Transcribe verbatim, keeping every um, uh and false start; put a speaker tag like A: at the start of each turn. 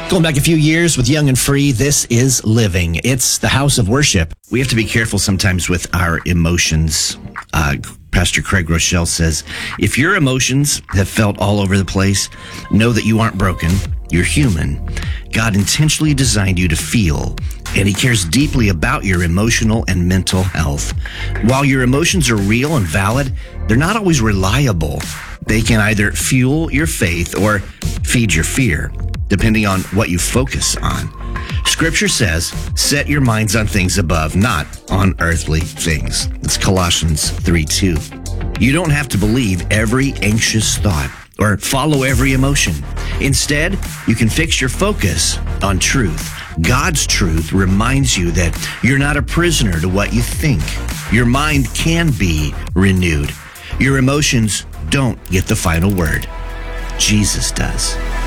A: Going back a few years with Young and Free, this is Living. It's the house of worship. We have to be careful sometimes with our emotions. Uh, Pastor Craig Rochelle says, if your emotions have felt all over the place, know that you aren't broken. You're human. God intentionally designed you to feel, and he cares deeply about your emotional and mental health. While your emotions are real and valid, they're not always reliable. They can either fuel your faith or feed your fear, depending on what you focus on. Scripture says, set your minds on things above, not on earthly things. It's Colossians three two. You don't have to believe every anxious thought or follow every emotion. Instead, you can fix your focus on truth. God's truth reminds you that you're not a prisoner to what you think. Your mind can be renewed. Your emotions don't get the final word. Jesus does.